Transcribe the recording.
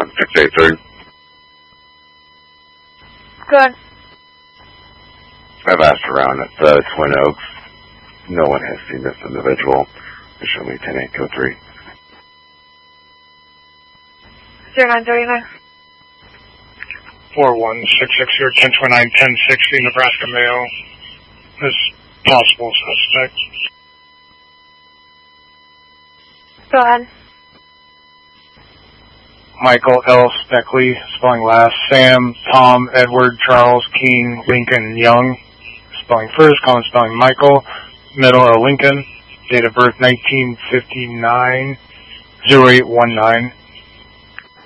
1683. Good. I've asked around at Twin Oaks. No one has seen this individual. They show me 10823. 0939. 4166 1029 1060 Nebraska Mail. This possible suspect. Go ahead. Michael L. Steckley, spelling last. Sam, Tom, Edward, Charles, Keene, Lincoln, Young. Spelling first, common spelling Michael. Middle of Lincoln. Date of birth 1959. 0819.